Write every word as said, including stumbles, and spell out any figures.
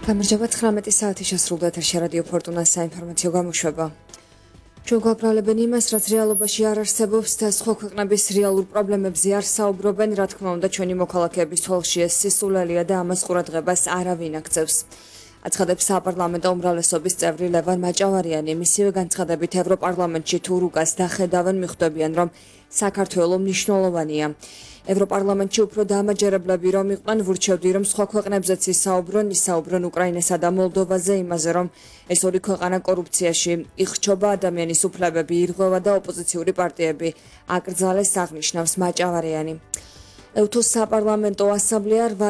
გამარჯობა ცხრამეტი საათი შესრულდა ეთერში რადიო ფორტუნას საინფორმაციო გამოშვება. ჩვენ გვაბრალებენ იმას, რაც რეალობაში არ არსებობს და სხვა ქვეყნების რეალურ პრობლემებზე არ საუბრობენ, რა თქმა უნდა, ჩვენი მოქალაქეების თვალში ეს სისულელია და ამას ყურადღებას არავინ აქცევს. აცხადებს საპარლამენტო უმრავლესობის წევრი ლევან მაჭავარიანი, მისივე განცხადებით ევროპარლამენტში თუ რუკას დახედავენ, მიხვდებიან, რომ საქართველო მნიშვნელოვანია. ევროპარლამენტში უფრო დამაჯერებლები რომ იყვნენ, ვურჩევდი, რომ სხვა ქვეყნებზეც ისაუბრონ, ისაუბრონ უკრაინასა და მოლდოვაზე, იმაზე, რომ ეს ორი ქვეყანა კორუფციაში იხრჩობა, ადამიანის უფლებები ირღვევა და ოპოზიციური პარტიები აკრძალეს, აღნიშნავს მაჭავარიანი. ევთოს საპარლამენტო ასამბლეა